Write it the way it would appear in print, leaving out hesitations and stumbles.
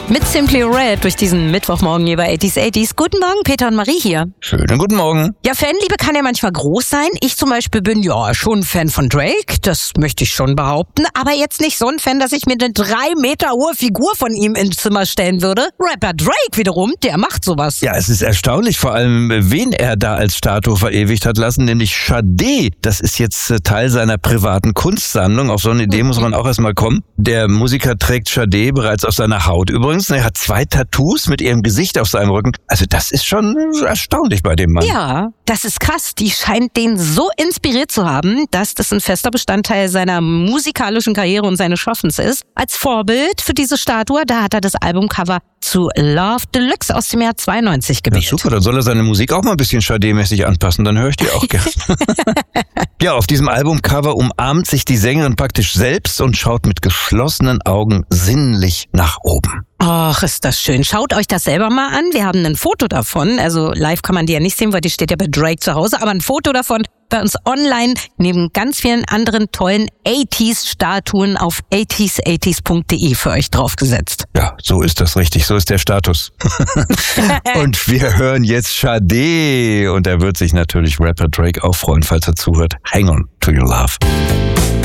Mit Simply Red durch diesen Mittwochmorgen hier bei 80s. Guten Morgen, Peter und Marie hier. Schönen guten Morgen. Ja, Fanliebe kann ja manchmal groß sein. Ich zum Beispiel bin ja schon Fan von Drake, das möchte ich schon behaupten. Aber jetzt nicht so ein Fan, dass ich mir eine 3 Meter hohe Figur von ihm ins Zimmer stellen würde. Rapper Drake wiederum, der macht sowas. Ja, es ist erstaunlich, vor allem, wen er da als Statue verewigt hat lassen, nämlich Sade. Das ist jetzt Teil seiner privaten Kunstsammlung. Auf so eine Idee muss man auch erstmal kommen. Der Musiker trägt Sade bereits auf seiner Haut übrigens. Er hat 2 Tattoos mit ihrem Gesicht auf seinem Rücken. Also das ist schon erstaunlich bei dem Mann. Ja, das ist krass. Die scheint den so inspiriert zu haben, dass das ein fester Bestandteil seiner musikalischen Karriere und seines Schaffens ist. Als Vorbild für diese Statue, da hat er das Albumcover zu Love Deluxe aus dem Jahr 92 gewählt. Ja, super, dann soll er seine Musik auch mal ein bisschen Sade-mäßig anpassen, dann höre ich die auch gerne. Ja, auf diesem Albumcover umarmt sich die Sängerin praktisch selbst und schaut mit geschlossenen Augen sinnlich nach oben. Ach, ist das schön. Schaut euch das selber mal an. Wir haben ein Foto davon. Also live kann man die ja nicht sehen, weil die steht ja bei Drake zu Hause. Aber ein Foto davon bei uns online, neben ganz vielen anderen tollen 80s-Statuen auf 80s80s.de für euch draufgesetzt. Ja, so ist das richtig. So ist der Status. Und wir hören jetzt Sade. Und er wird sich natürlich Rapper Drake auch freuen, falls er zuhört. Hang on to your love.